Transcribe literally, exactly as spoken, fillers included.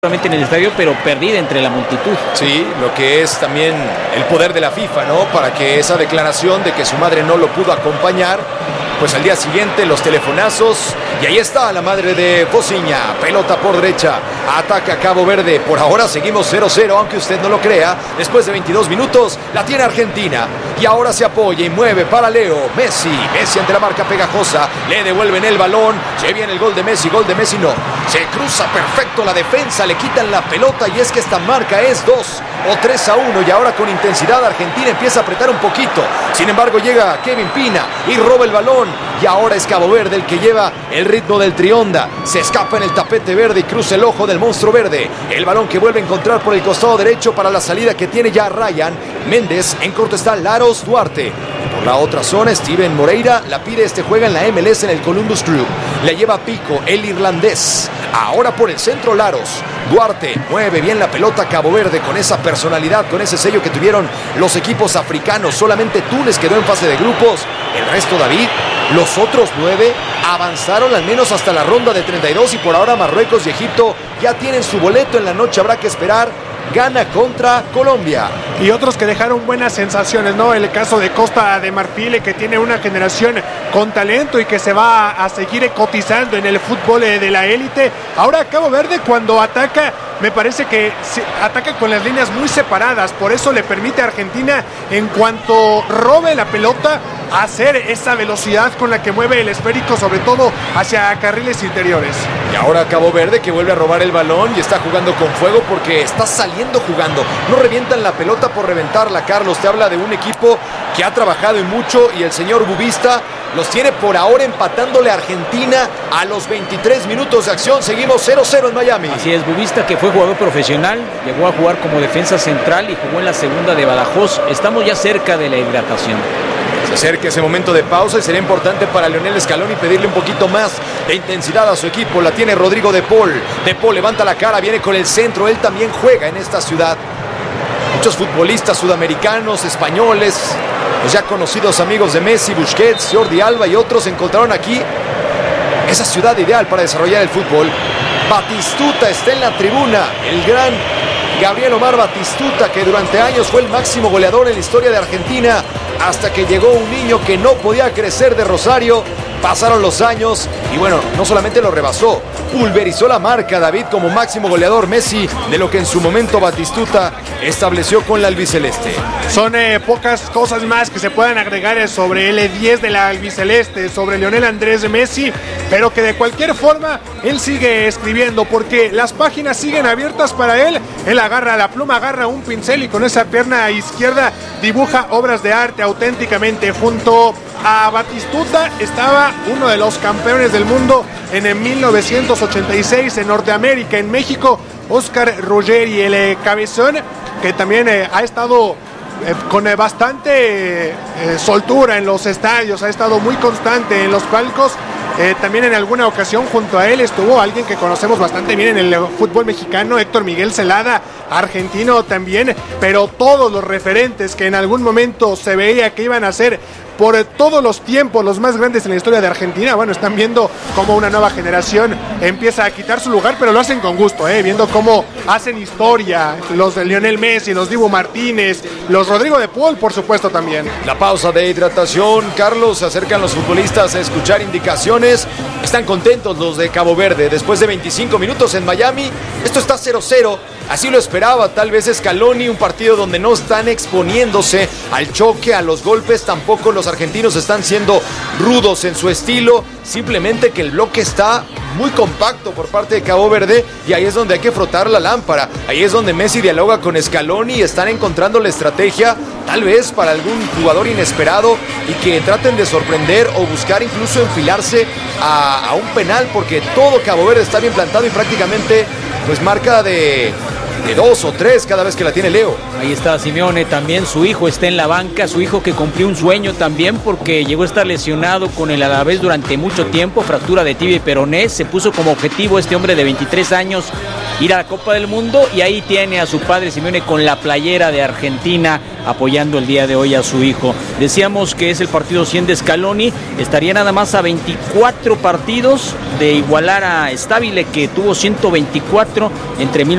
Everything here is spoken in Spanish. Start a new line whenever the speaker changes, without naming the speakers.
en el estadio, pero perdida entre la multitud.
Sí, lo que es también el poder de la FIFA, ¿no? Para que esa declaración de que su madre no lo pudo acompañar, pues al día siguiente los telefonazos, y ahí está la madre de Pociña, pelota por derecha, ataca Cabo Verde, por ahora seguimos cero cero, aunque usted no lo crea, después de veintidós minutos la tiene Argentina, y ahora se apoya y mueve para Leo, Messi, Messi ante la marca pegajosa, le devuelven el balón, se viene el gol de Messi, gol de Messi no, se cruza perfecto la defensa, le quitan la pelota y es que esta marca es dos o tres a uno y ahora con intensidad Argentina empieza a apretar un poquito, sin embargo llega Kevin Pina y roba el balón y ahora es Cabo Verde el que lleva el ritmo del trionda, se escapa en el tapete verde y cruza el ojo del monstruo verde, el balón que vuelve a encontrar por el costado derecho para la salida que tiene ya Ryan Méndez, en corto está Laros Duarte, por la otra zona Steven Moreira la pide, este juega en la M L S en el Columbus Crew, le lleva Pico el irlandés, ahora por el centro Laros, Duarte mueve bien la pelota Cabo Verde con esa personalidad, con ese sello que tuvieron los equipos africanos, solamente Túnez quedó en fase de grupos, el resto David, los otros nueve avanzaron al menos hasta la ronda de treinta y dos y por ahora Marruecos y Egipto ya tienen su boleto en la noche, habrá que esperar. Gana contra Colombia.
Y otros que dejaron buenas sensaciones, ¿no? El caso de Costa de Marfil, que tiene una generación con talento y que se va a seguir cotizando en el fútbol de la élite. Ahora Cabo Verde cuando ataca, me parece que ataca con las líneas muy separadas, por eso le permite a Argentina, en cuanto robe la pelota, hacer esa velocidad con la que mueve el esférico, sobre todo hacia carriles interiores.
Y ahora Cabo Verde que vuelve a robar el balón y está jugando con fuego porque está saliendo jugando. No revientan la pelota por reventarla, Carlos. Te habla de un equipo que ha trabajado y mucho y el señor Bubista los tiene por ahora empatándole a Argentina a los veintitrés minutos de acción. Seguimos cero cero en Miami.
Así es, Bubista, que fue jugador profesional, llegó a jugar como defensa central y jugó en la segunda de Badajoz. Estamos ya cerca de la hidratación.
Se acerca ese momento de pausa y será importante para Lionel Scaloni pedirle un poquito más de intensidad a su equipo. La tiene Rodrigo De Paul. De Paul levanta la cara, viene con el centro. Él también juega en esta ciudad. Muchos futbolistas sudamericanos, españoles, los ya conocidos amigos de Messi, Busquets, Jordi Alba y otros encontraron aquí esa ciudad ideal para desarrollar el fútbol. Batistuta está en la tribuna. El gran Gabriel Omar Batistuta, que durante años fue el máximo goleador en la historia de Argentina, hasta que llegó un niño que no podía crecer de Rosario. Pasaron los años y bueno, no solamente lo rebasó, pulverizó la marca David como máximo goleador Messi de lo que en su momento Batistuta estableció con la albiceleste.
Son eh, pocas cosas más que se puedan agregar sobre el diez de la albiceleste, sobre Lionel Andrés Messi, pero que de cualquier forma él sigue escribiendo porque las páginas siguen abiertas para él. Él agarra la pluma, agarra un pincel y con esa pierna izquierda dibuja obras de arte auténticamente. Junto a Batistuta estaba uno de los campeones del mundo en el mil novecientos ochenta y seis en Norteamérica, en México, Oscar Ruggeri, el eh, cabezón, que también eh, ha estado eh, con eh, bastante eh, soltura en los estadios, ha estado muy constante en los palcos. Eh, también en alguna ocasión junto a él estuvo alguien que conocemos bastante bien en el fútbol mexicano, Héctor Miguel Celada, argentino también, pero todos los referentes que en algún momento se veía que iban a ser por todos los tiempos los más grandes en la historia de Argentina, bueno, están viendo cómo una nueva generación empieza a quitar su lugar, pero lo hacen con gusto, ¿eh? Viendo cómo hacen historia los de Lionel Messi, los Dibu Martínez, los Rodrigo De Paul, por supuesto también.
La pausa de hidratación, Carlos, se acercan los futbolistas a escuchar indicaciones, están contentos los de Cabo Verde, después de veinticinco minutos en Miami, esto está cero cero, así lo esperaba tal vez Scaloni, un partido donde no están exponiéndose al choque, a los golpes, tampoco los argentinos están siendo rudos en su estilo, simplemente que el bloque está muy compacto por parte de Cabo Verde y ahí es donde hay que frotar la lámpara, ahí es donde Messi dialoga con Scaloni y están encontrando la estrategia tal vez para algún jugador inesperado y que traten de sorprender o buscar incluso enfilarse a, a un penal porque todo Cabo Verde está bien plantado y prácticamente pues marca de... de dos o tres cada vez que la tiene Leo.
Ahí está Simeone también, su hijo está en la banca, su hijo que cumplió un sueño también porque llegó a estar lesionado con el Alavés durante mucho tiempo, fractura de tibia y peroné, se puso como objetivo este hombre de veintitrés años ir a la Copa del Mundo y ahí tiene a su padre Simeone con la playera de Argentina apoyando el día de hoy a su hijo. Decíamos que es el partido cien de Scaloni, estaría nada más a veinticuatro partidos de igualar a Stabile que tuvo ciento veinticuatro entre mil